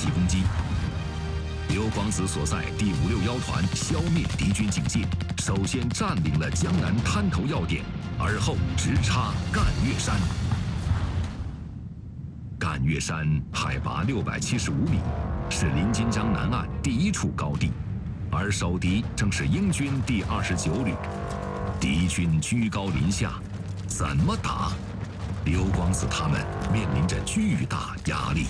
击攻击。刘光子所在第561团消灭敌军警戒，首先占领了江南滩头要点，而后直插赣岳山。赣岳山海拔675米，是临津江南岸第一处高地，而守敌正是英军第29旅。敌军居高临下，怎么打？刘光子他们面临着巨大压力。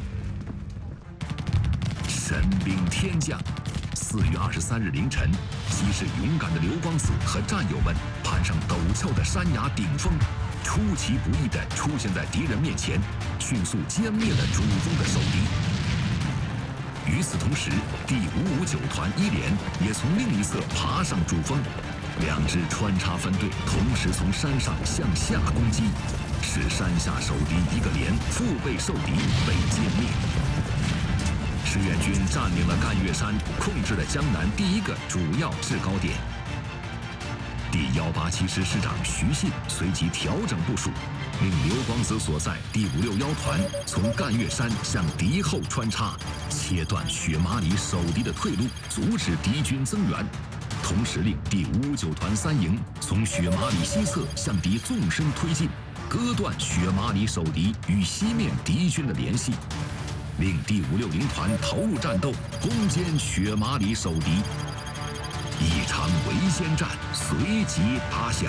神兵天降，4月23日凌晨，昔日勇敢的刘光子和战友们攀上陡峭的山崖顶峰，出其不意地出现在敌人面前，迅速歼灭了主峰的守敌。与此同时，第559团一连也从另一侧爬上主峰，两支穿插分队同时从山上向下攻击，使山下守敌一个连腹背受敌，被歼灭。志愿军占领了赣岳山，控制了江南第一个主要制高点。第187师师长徐信随即调整部署，令刘光子所在第561团从赣岳山向敌后穿插，切断雪麻里守敌的退路，阻止敌军增援。同时令第559团3营从雪麻里西侧向敌纵深推进，割断雪麻里守敌与西面敌军的联系。令第560团投入战斗，攻坚雪麻里守敌。一场围歼战随即打响。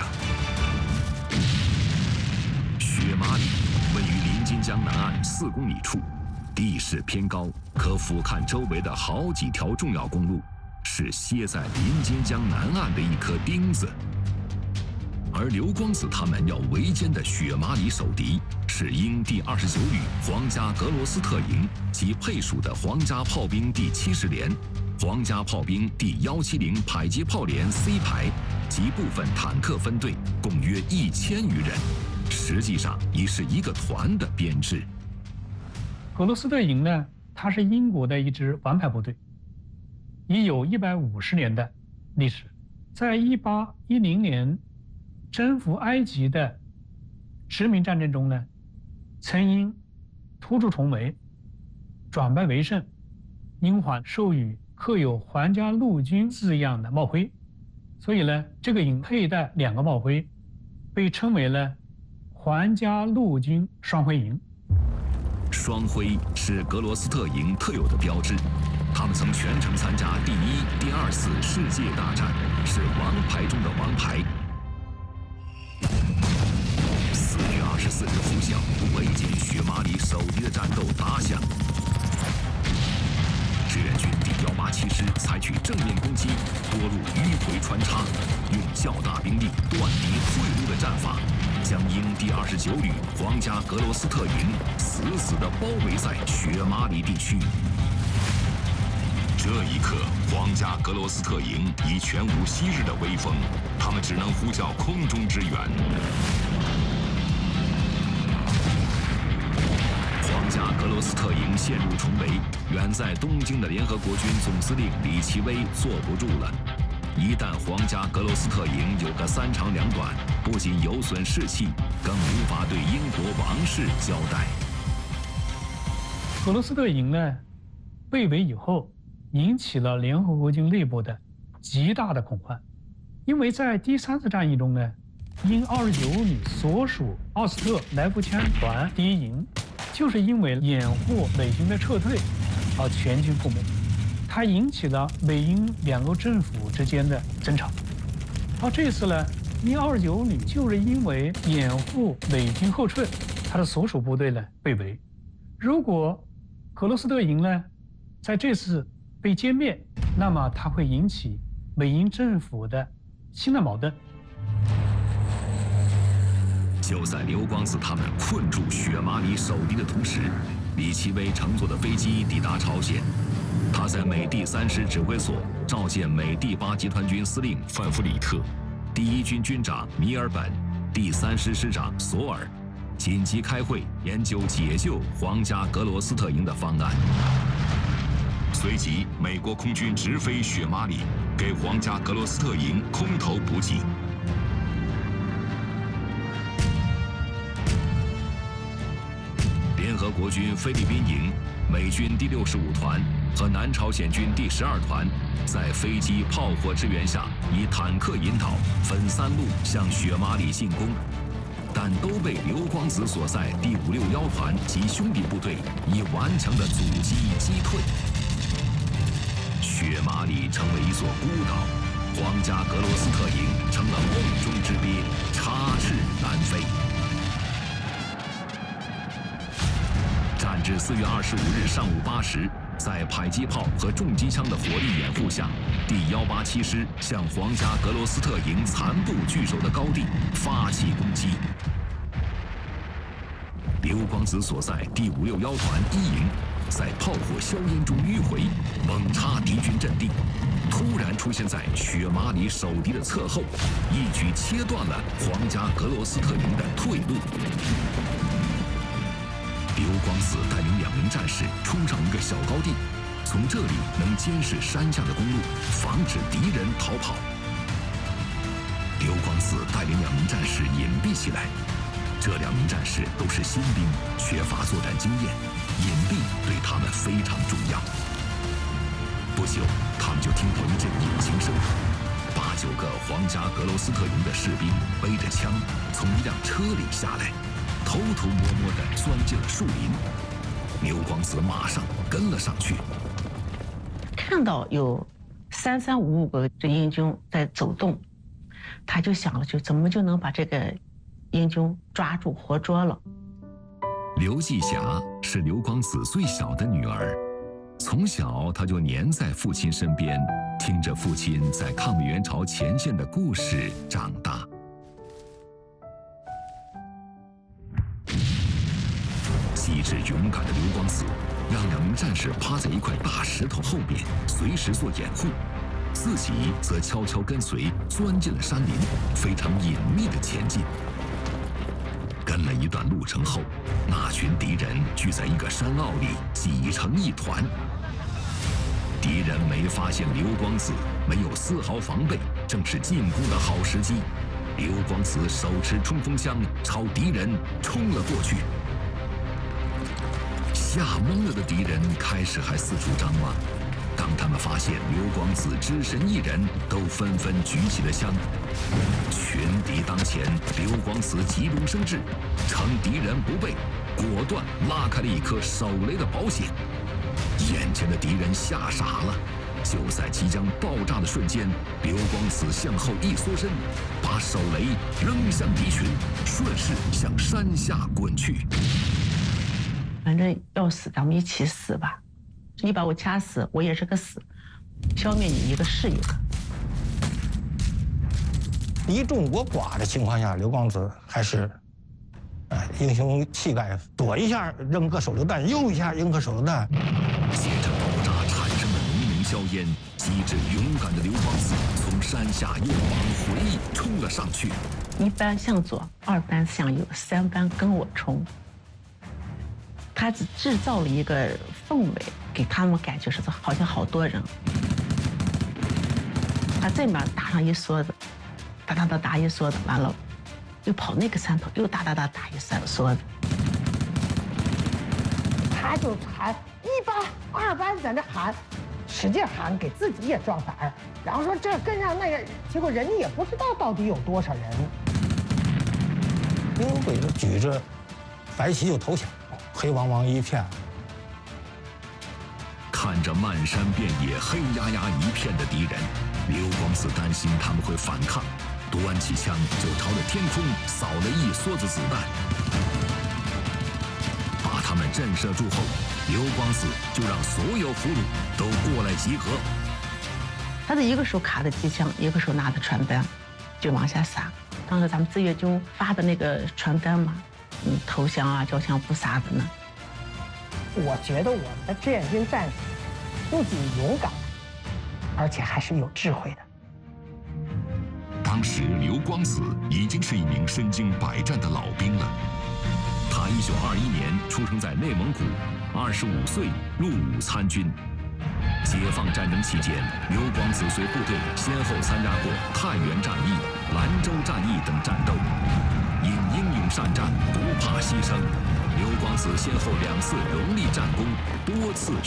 雪麻里位于临津江南岸4公里处，地势偏高，可俯瞰周围的好几条重要公路，是歇在临津江南岸的一颗钉子。而刘光子他们要围歼的雪麻里守敌是英第29旅皇家格罗斯特营及配属的皇家炮兵第70连、皇家炮兵第170迫击炮连 C 排及部分坦克分队，共约1000余人，实际上已是一个团的编制。 格罗斯特营呢，它是英国的一支王牌部队，已有150年的历史。在1810年征服埃及的殖民战争中呢，曾因突出重围，转败为胜，英皇授予刻有皇家陆军字样的帽徽，所以呢，这个营佩戴2个帽徽，被称为了皇家陆军双徽营。 双徽是格罗斯特营特有的标志，他们曾全程参加第1、第2次世界大战，是王牌中的王牌。4月24日拂晓，围歼雪麻里守敌的战斗打响。志愿军第187师采取正面攻击，多路迂回穿插，用较大兵力断敌退路的战法，将英第29旅皇家格罗斯特营死死地包围在雪麻里地区。这一刻，皇家格罗斯特营已全无昔日的威风，他们只能呼叫空中支援。皇家格罗斯特营陷入重围，远在东京的联合国军总司令李奇微坐不住了。一旦皇家格罗斯特营有个3长2短，不仅有损士气，更无法对英国王室交代。 格罗斯特营呢，被围以后，引起了联合国军内部的极大的恐慌，因为在第3次战役中呢，英29旅所属奥斯特来福枪团第1营，就是因为掩护美军的撤退而全军覆没，它引起了美英2个政府之间的争吵。而这次呢，英29旅就是因为掩护美军后撤，它的所属部队呢被围。如果格罗斯特营呢在这次被歼灭，那么它会引起美英政府的新的矛盾。 就在刘光子他们困住雪麻里守敌的同时，李奇微乘坐的飞机抵达朝鲜。他在美第3师指挥所召见美第8集团军司令范弗里特、第1军军长米尔本、第3师师长索尔，紧急开会研究解救皇家格罗斯特营的方案。随即，美国空军直飞雪麻里，给皇家格罗斯特营空投补给。联合国军菲律宾营、美军第65团和南朝鲜军第12团，在飞机、炮火支援下，以坦克引导，分3路向雪马里进攻，但都被刘光子所在第561团及兄弟部队以顽强的阻击击退。雪马里成为一座孤岛，皇家格罗斯特营成了瓮中之鳖，插翅难飞。战至4月25日上午8时，在迫击炮和重机枪的火力掩护下，第187师向皇家格罗斯特营残部据守的高地发起攻击。刘光子所在第561团1营在炮火硝烟中迂回，猛插敌军阵地，突然出现在雪马里守敌的侧后，一举切断了皇家格罗斯特营的退路。刘光子带领2名战士冲上一个小高地，从这里能监视山下的公路，防止敌人逃跑。刘光子带领2名战士隐蔽起来，这2名战士都是新兵，缺乏作战经验，隐蔽对他们非常重要。不久，他们就听到一阵引擎声，8、9个皇家格罗斯特营的士兵背着枪从一辆车里下来，偷偷摸摸地钻进了树林。刘光子马上跟了上去， 看到有3355个这英军在走动，他就想了，就怎么就能把这个英军抓住活捉了。 刘继霞是刘光子最小的女儿，从小她就黏在父亲身边，听着父亲在抗美援朝前线的故事长大。机智勇敢的刘光子让2名战士趴在一块大石头后面，随时做掩护，自己则悄悄跟随，钻进了山林，非常隐秘地前进。跟了一段路程后，那群敌人聚在一个山坳里，挤成一团。敌人没发现刘光子，没有丝毫防备，正是进攻的好时机。刘光子手持冲锋枪，朝敌人冲了过去。吓懵了的敌人开始还四处张望，当他们发现刘光子只身一人，都纷纷举起了枪。群敌当前，刘光子急中生智，趁敌人不备，果断拉开了一颗手雷的保险。眼前的敌人吓傻了，就在即将爆炸的瞬间，刘光子向后一缩身，把手雷扔向敌群，顺势向山下滚去。 反正要死，咱们一起死吧！你把我掐死，我也是个死，消灭你一个是一个。 敌众我寡的情况下，刘光子还是，英雄气概，左一下扔个手榴弹，右一下扔个手榴弹。 接着爆炸产生的浓浓硝烟，机智勇敢的刘光子从山下又往回冲了上去。 1班向左，2班向右，3班跟我冲。他只制造了一个氛围，给他们感觉是好像好多人。他这面打上一梭子，打一梭子，完了又跑那个山头，又打一梭子。 他就喊1班、2班在那喊，使劲喊，给自己也壮胆儿。然后说这跟上那个，结果人家也不知道到底有多少人。 英鬼子举着白旗就投降。黑茫茫一片， 看着漫山遍野黑压压一片的敌人，刘光子担心他们会反抗，端起枪就朝着天空扫了一梭子子弹。把他们震慑住后，刘光子就让所有俘虏都过来集合。 他是一个手卡着机枪，一个手拿着传单，就往下撒。当时咱们志愿军发的那个传单嘛。投降啊，交枪不杀的呢。 我觉得我们的志愿军战士不仅勇敢，而且还是有智慧的。 当时刘光子已经是一名身经百战的老兵了。他1921年出生在内蒙古，25岁入伍参军。解放战争期间，刘光子随部队先后参加过太原战役、兰州战役等战斗，因英勇善战，不怕牺牲。刘光子先后2次荣立战功，多次